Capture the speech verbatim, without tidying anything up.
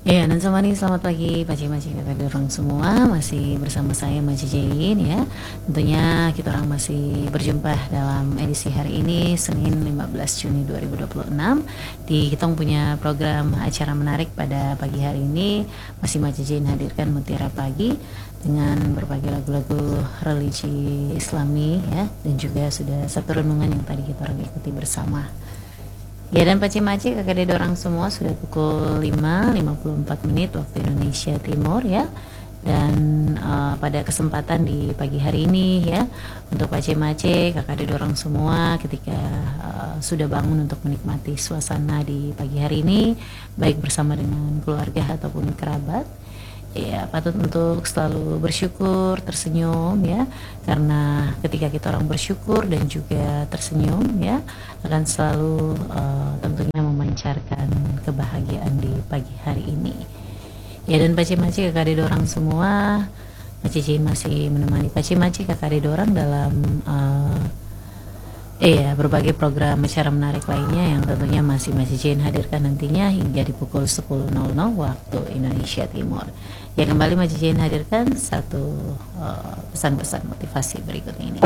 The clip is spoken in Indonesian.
Ya, dan sama nih selamat pagi Paci-Maci kakak orang semua. Masih bersama saya Maci Jain ya. Tentunya kita orang masih berjumpa dalam edisi hari ini Senin lima belas Juni dua ribu dua puluh enam. Di kita punya program acara menarik pada pagi hari ini. Masih Maci Jain hadirkan Mutiara Pagi dengan berbagai lagu-lagu religi Islami ya, dan juga sudah satu renungan yang tadi kita orang ikuti bersama. Ya, dan Paci-Maci kakak dede orang semua, sudah pukul lima lima puluh empat menit waktu Indonesia Timur ya. Dan uh, pada kesempatan di pagi hari ini ya, untuk Paci-Maci kakak dede orang semua ketika uh, sudah bangun untuk menikmati suasana di pagi hari ini, baik bersama dengan keluarga ataupun kerabat, ya patut untuk selalu bersyukur, tersenyum ya, karena ketika kita orang bersyukur dan juga tersenyum ya, akan selalu uh, tentunya memancarkan kebahagiaan di pagi hari ini ya. Dan Paci-Maci kakak dede orang semua, Maci Jain masih menemani Paci-Maci kakak dede orang dalam uh, Iya, berbagai program acara menarik lainnya yang tentunya masih Maci Jain hadirkan nantinya hingga di pukul sepuluh nol nol waktu Indonesia Timur. Ya, kembali Maci Jain hadirkan satu uh, pesan-pesan motivasi berikut ini.